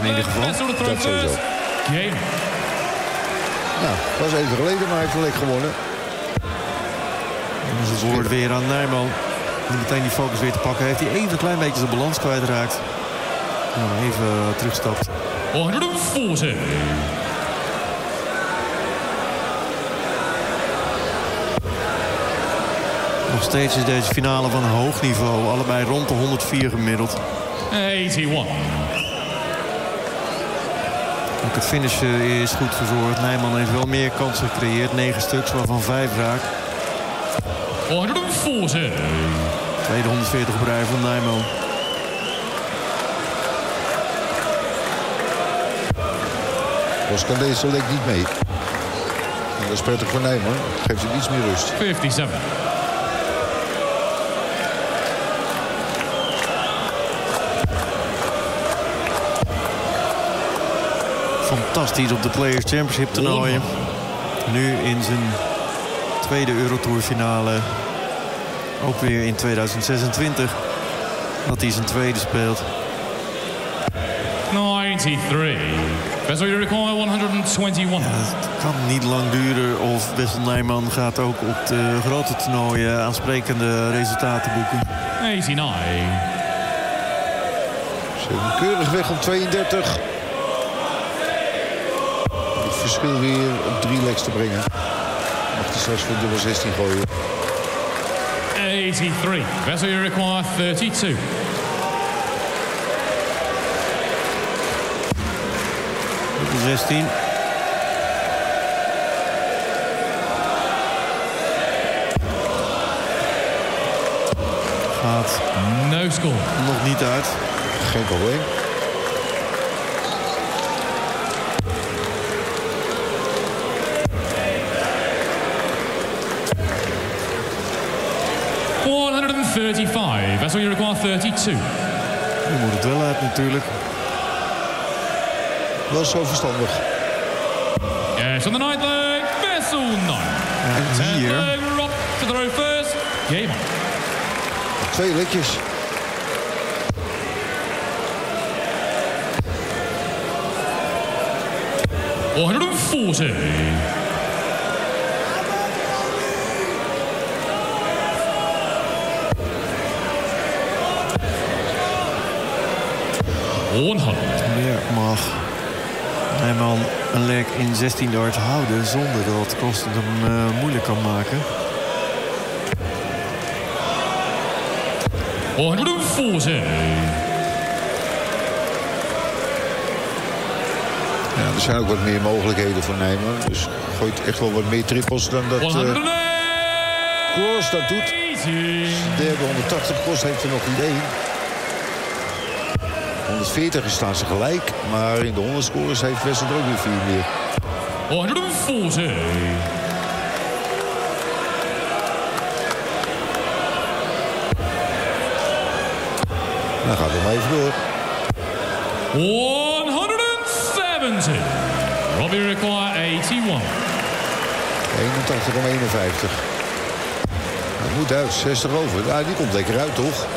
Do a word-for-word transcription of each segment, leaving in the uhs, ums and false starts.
in ieder geval. Dat sowieso. Nou, dat was even geleden, maar hij heeft gelijk gewonnen. En het woord weer aan Nijman. Om meteen die focus weer te pakken. Heeft hij even een klein beetje zijn balans kwijtgeraakt. Nou, even uh, terugstapt. honderdveertig. Nog steeds is deze finale van een hoog niveau. Allebei rond de honderdvier gemiddeld. eenennegentig. Ook het finishen is goed verzorgd. Nijman heeft wel meer kansen gecreëerd. negen stuks, waarvan vijf raak. honderdveertig. Tweede honderdveertig op rij van Nijman. Bos kan deze lek niet mee. En dat is prettig voor Nijman. Geeft hem iets meer rust. vijfenvijftig. Fantastisch op de Players Championship toernooien. Nu in zijn tweede Eurotour finale. Ook weer in tweeduizend zesentwintig. Dat hij zijn tweede speelt. negenennegentig. Best way to require honderdeenentwintig. Ja, het kan niet lang duren of Wessel Nijman gaat ook op de grote toernooien aansprekende resultaten boeken. eenennegentig. Ze hebben keurig weg om tweeëndertig. Het verschil weer op drie legs te brengen. Mag hij straks voor dubbel zestien gooien. eenennegentig. Best way to require drieëndertig. zestien. Gaat No score. nog niet uit. Geen probleem. honderdvijfendertig. That's what you require thirty-two. Nu moet het wel uit natuurlijk. Wel zo verstandig. Yes, on the ninth leg, Wessel nine. Ja, en hier. Tenth leg, Rob to throw first. Game on. Twee lekjes. honderdveertig. honderd. Weer mag Nijman een leg in zestien darts houden zonder dat Cross het hem uh, moeilijk kan maken. honderdveertig. Ja, er zijn ook wat meer mogelijkheden voor Nijman. Dus gooit echt wel wat meer trippels dan dat uh, Cross dat doet. De derde honderdtachtig, Cross heeft er nog niet één. honderdveertig staan ze gelijk, maar in de honderd scores heeft Wessel er ook weer vier meer. honderdveertig. Dan gaat het maar even door. honderdzeventig. Robbie require eenennegentig. eenentachtig om eenenvijftig. Dat moet uit, zestig over. Ja, die komt lekker uit, toch?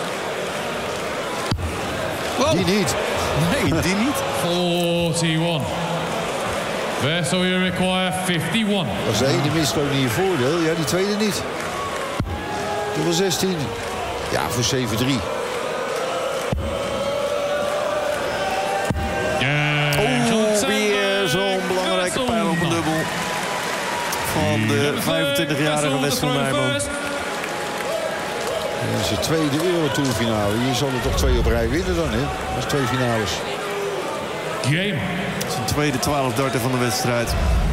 Wow. Die niet. Nee, die niet. eenenveertig. Vessel you require eenenvijftig. Als de ene mist ook niet je voordeel, ja, die tweede niet. Dubbel zestien. Ja, voor zeven drie. Oh, weer zo'n belangrijke pijl op een dubbel. Van de vijfentwintigjarige Wessel Nijman. Dat is de tweede Eurotour-finale. Hier zal er toch twee op rij winnen dan, hè? Dat is twee finales. Game. Zijn tweede twaalf darten van de wedstrijd.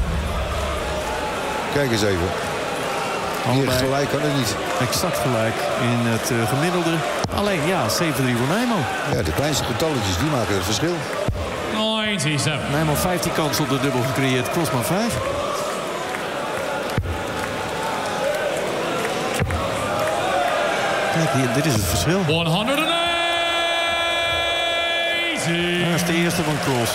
Kijk eens even. Hier gelijk kan het niet. Exact gelijk in het uh, gemiddelde. Alleen ja, zeven drie voor Nijman. Ja, de kleinste getalletjes, die maken het verschil. negenennegentig. Nijman vijftien kansen op de dubbel gecreëerd. Cross maar vijf. Kijk, hier, dit is het verschil. honderdnegentig. Dat is de eerste van Cross.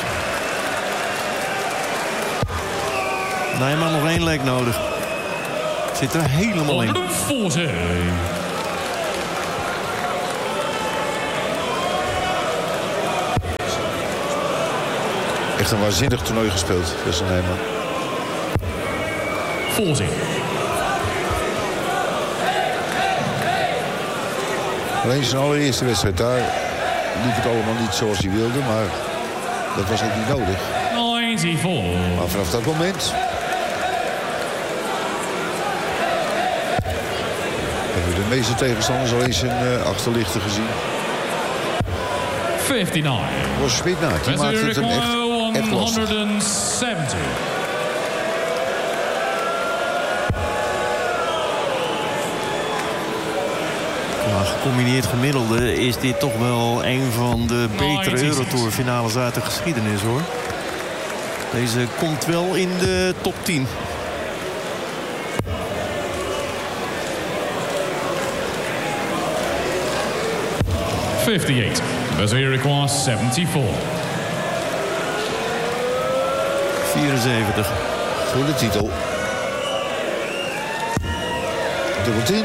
Nijman nog één leg nodig. Zit er helemaal in. honderdveertig. echt een waanzinnig toernooi gespeeld, Wessel Nijman. veertig. Alleen zijn allereerste wedstrijd daar liep het allemaal niet zoals hij wilde, maar dat was ook niet nodig. negenennegentig. Maar vanaf dat moment hebben we de meeste tegenstanders al eens zijn uh, achterlichten gezien. vijfenvijftig. Ross Smit, nou, die maakte het hem echt, echt lastig. honderdzeventig. Ja, gecombineerd gemiddelde is dit toch wel een van de betere Eurotour finales uit de geschiedenis, hoor. Deze komt wel in de top tien. vijfenvijftig. Brazil requires zevenenzeventig. vierenzeventig. Voor de titel. Dubbel tien.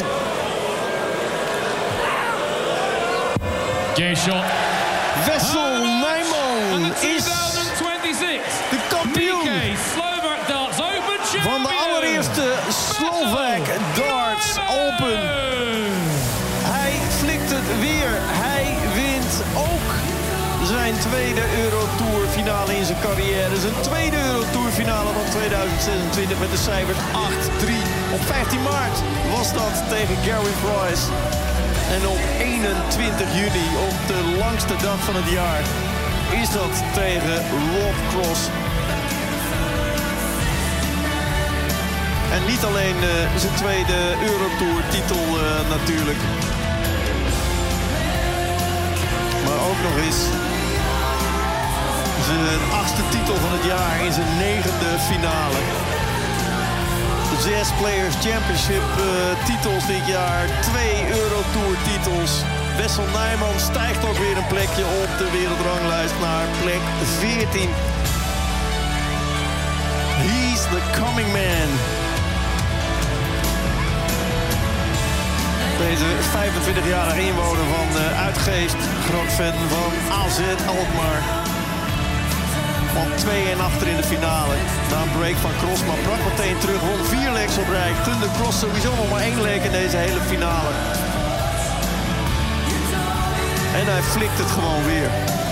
Gay shot. Wessel Nijman is de kampioen van de allereerste Slovak Darts Open. Hij flikt het weer. Hij wint ook zijn tweede Eurotour finale in zijn carrière. Zijn tweede Eurotour finale van tweeduizend zesentwintig met de cijfers acht drie. Op vijftien maart was dat tegen Gary Price. En op eenentwintig juni, op de langste dag van het jaar, is dat tegen Rob Cross. En niet alleen uh, zijn tweede Eurotour-titel uh, natuurlijk. Maar ook nog eens zijn achtste titel van het jaar in zijn negende finale. Zes Players Championship uh, titels dit jaar. Twee Eurotour-titels. Wessel Nijman stijgt ook weer een plekje op de wereldranglijst naar plek veertien. He's the coming man. Deze vijfentwintigjarige inwoner van uh, Uitgeest. Groot fan van A Z Alkmaar. Van twee en achter in de finale. Na een break van Cross, maar brak meteen terug. Won vier legs op rij. Gunde Cross sowieso nog maar één leg in deze hele finale. En hij flikt het gewoon weer.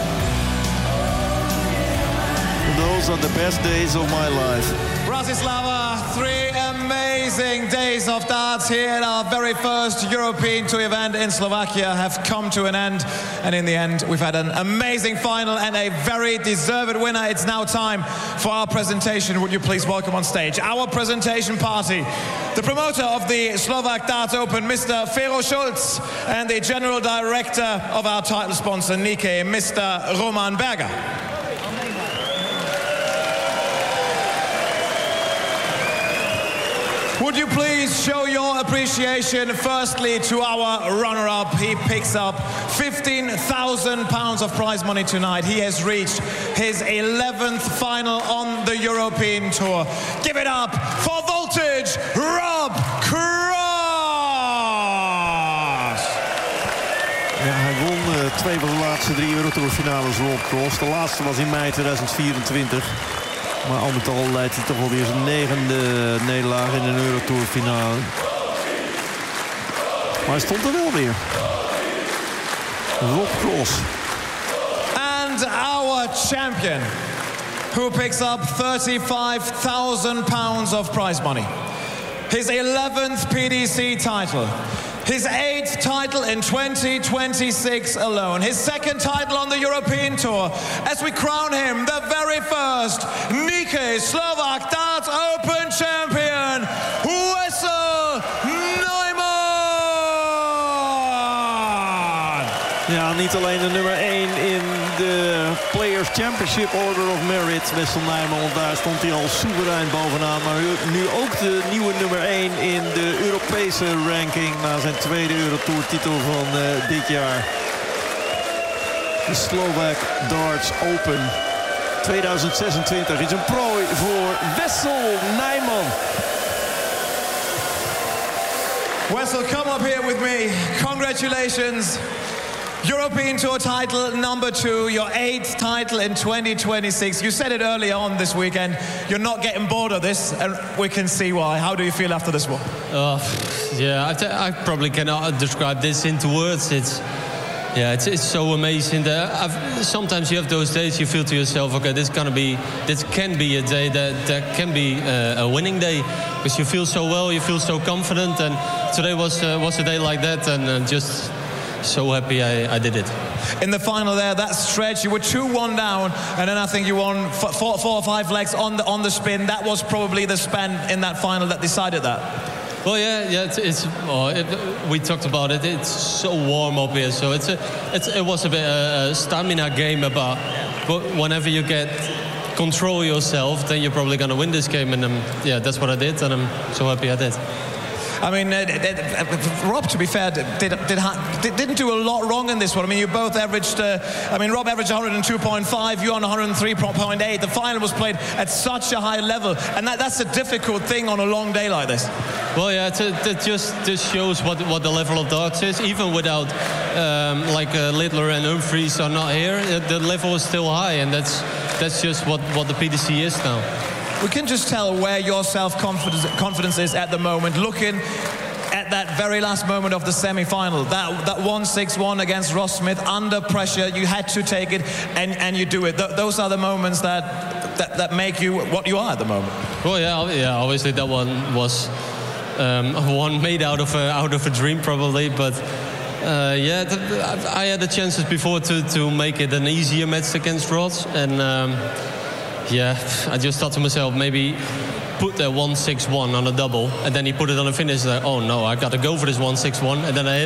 Those are the best days of my life. Bratislava, three amazing days of darts here. Our very first European Tour event in Slovakia have come to an end. And in the end, we've had an amazing final and a very deserved winner. It's now time for our presentation. Would you please welcome on stage our presentation party, the promoter of the Slovak Darts Open, Mister Fero Schulz, and the general director of our title sponsor, Nike, Mister Roman Berger. Would you please show your appreciation firstly to our runner-up. He picks up fifteen thousand pounds of prize money tonight. He has reached his eleventh final on the European Tour. Give it up for Voltage, Rob Cross! Ja, hij won uh, twee van de laatste drie Eurotour finales, Rob Cross. De laatste was in mei tweeduizend vierentwintig. Maar al met al leidt hij toch wel weer zijn negende nederlaag in een Eurotour finale. Maar hij stond er wel weer. Rob Cross. And our champion, who picks up thirty-five thousand pounds of prize money. His eleventh P D C title. His eighth title in twenty twenty-six alone. His second title on the European Tour. As we crown him the very first Nike Slovak Darts Open champion, Wessel Nijman! Ja, niet alleen de nummer één in de Players Championship Order of Merit, Wessel Nijman, want daar stond hij al soeverein bovenaan. Maar nu ook de nieuwe nummer één in de Europese ranking na zijn tweede Eurotour-titel van uh, dit jaar. De Slovak Darts Open tweeduizend zesentwintig is een prooi voor Wessel Nijman. Wessel, come up here with me. Congratulations. European Tour title number two, your eighth title in twenty twenty-six. You said it earlier on this weekend. You're not getting bored of this, and we can see why. How do you feel after this one? Uh, yeah, I, I probably cannot describe this into words. It's yeah, it's it's so amazing. That I've, sometimes you have those days you feel to yourself, okay, this gonna be, this can be a day that that can be uh, a winning day, because you feel so well, you feel so confident, and today was uh, was a day like that, and uh, just. So happy I, I did it. In the final there, that stretch, you were two one down, and then I think you won four, four or five legs on the on the spin. That was probably the span in that final that decided that. Well, yeah, yeah. It's, it's oh, it, we talked about it. It's so warm up here, so it's a, it's it was a bit a, a stamina game about. But whenever you get control yourself, then you're probably gonna win this game, and um, yeah, that's what I did, and I'm so happy I did. I mean, uh, uh, Rob, to be fair, did, did, did, didn't do a lot wrong in this one. I mean, you both averaged, uh, I mean, Rob averaged one oh two point five, you on one oh three point eight. The final was played at such a high level, and that, that's a difficult thing on a long day like this. Well, yeah, it, it just this shows what what the level of darts is. Even without, um, like, uh, Littler and Humphries are not here, the level is still high, and that's that's just what, what the P D C is now. We can just tell where your self-confidence confidence is at the moment, looking at that very last moment of the semi-final. That that one six one against Ross Smith, under pressure, you had to take it, and, and you do it. Th those are the moments that, that, that make you what you are at the moment. Well, yeah, yeah. Obviously, that one was um, one made out of a, out of a dream, probably, but. Uh, yeah, I had the chances before to, to make it an easier match against Ross, and um, yeah, I just thought to myself, maybe put the one six one on a double, and then he put it on a finish. Like, oh no, I got to go for this one six one, and then I hit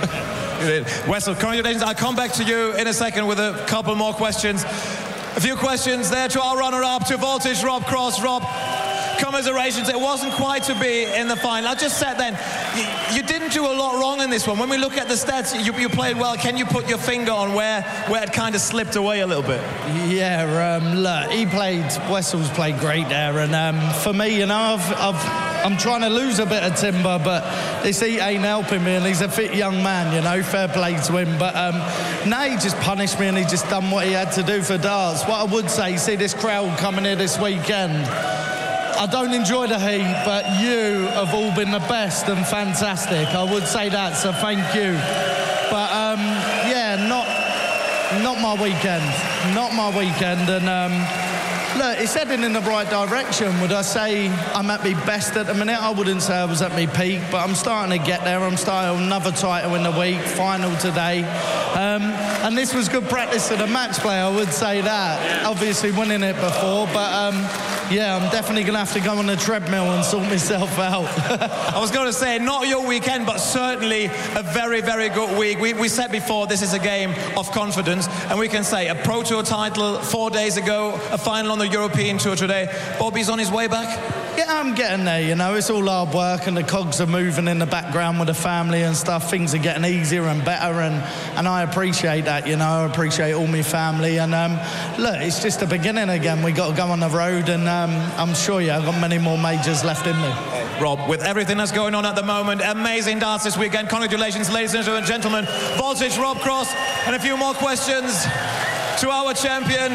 it. Wessel, congratulations. I'll come back to you in a second with a couple more questions. A few questions there to our runner-up, to Voltage, Rob Cross. Rob, commiserations, it wasn't quite to be in the final. I just said then, you, you didn't do a lot wrong in this one. When we look at the stats, you, you played well. Can you put your finger on where, where it kind of slipped away a little bit? Yeah, um, look, he played, Wessel's played great there. And um, for me, you know, I've, I've, I'm trying to lose a bit of timber, but this heat ain't helping me, and he's a fit young man, you know, fair play to him. But um, now he just punished me, and he just done what he had to do for darts. What I would say, see this crowd coming here this weekend, I don't enjoy the heat, but you have all been the best and fantastic. I would say that, so thank you. But, um, yeah, not not my weekend. Not my weekend. And, um, look, it's heading in the right direction. Would I say I'm at my best at the minute? I wouldn't say I was at my peak, but I'm starting to get there. I'm starting another title in the week, final today. Um, and this was good practice for the match play, I would say that. Obviously winning it before, but... Um, yeah, I'm definitely going to have to go on the treadmill and sort myself out. I was going to say, not your weekend, but certainly a very, very good week. We, we said before, this is a game of confidence, and we can say a Pro Tour title four days ago, a final on the European Tour today. Bobby's on his way back? Yeah, I'm getting there, you know. It's all hard work, and the cogs are moving in the background with the family and stuff. Things are getting easier and better, and, and I appreciate that, you know. I appreciate all my family, and um, look, it's just the beginning again. We got to go on the road, and um, I'm sure, yeah, I've got many more majors left in me. Rob, with everything that's going on at the moment, amazing darts this weekend. Congratulations, ladies and gentlemen. Voltage, Rob Cross, and a few more questions to our champion,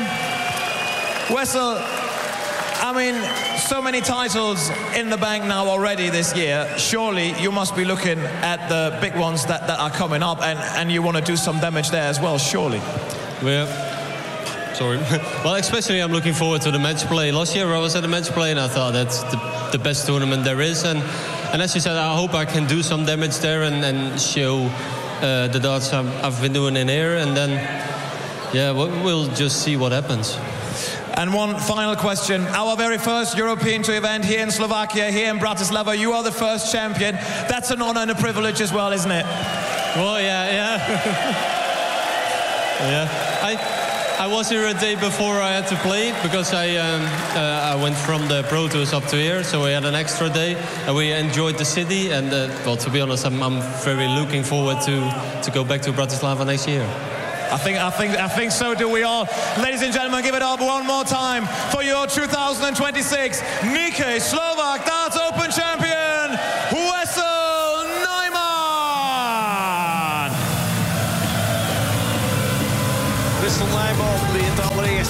Wessel. I mean, so many titles in the bank now already this year. Surely you must be looking at the big ones that, that are coming up, and, and you want to do some damage there as well, surely. Well, sorry. Well, especially I'm looking forward to the match play. Last year I was at the match play, and I thought that's the, the best tournament there is. And, and as you said, I hope I can do some damage there and, and show uh, the darts I've, I've been doing in here. And then, yeah, we'll, we'll just see what happens. And one final question. Our very first European Tour event here in Slovakia, here in Bratislava. You are the first champion. That's an honor and a privilege as well, isn't it? Well, yeah, yeah. yeah. I, I was here a day before I had to play, because I, um, uh, I went from the Pro Tours up to here, so we had an extra day, and we enjoyed the city. And, uh, well, to be honest, I'm, I'm very looking forward to, to go back to Bratislava next year. I think, I think, I think so do we all. Ladies and gentlemen, give it up one more time for your two thousand twenty-six Nikkei Slovak Darts Open champion, Wessel Nijman.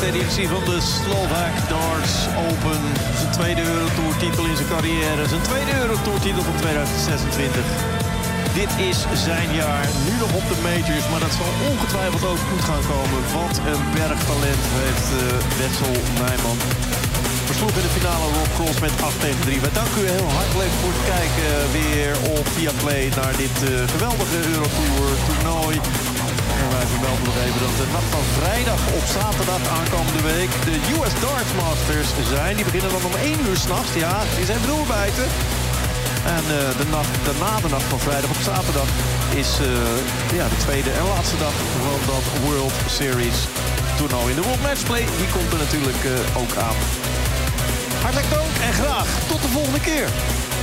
vijfde editie van de Slovak Darts Open. Zijn tweede Eurotour-titel in zijn carrière. Zijn tweede Eurotour-titel van tweeduizend zesentwintig. Dit is zijn jaar. Nu nog op de majors, maar dat zal ongetwijfeld ook goed gaan komen. Wat een bergtalent heeft uh, Wessel Nijman. Versloeg in de finale Rob Cross met acht tegen drie. Wij danken u heel hartelijk voor het kijken weer op Viaplay naar dit uh, geweldige Eurotour-toernooi. En wij vermelden nog even dat de nacht van vrijdag op zaterdag aankomende week de U S Darts Masters zijn. Die beginnen dan om één uur s'nachts. Ja, die zijn doorbijten. En uh, de nacht, daarna de nacht van vrijdag op zaterdag is uh, ja, de tweede en laatste dag van dat World Series toernooi. In de World Matchplay, die komt er natuurlijk uh, ook aan. Hartelijk dank en graag tot de volgende keer.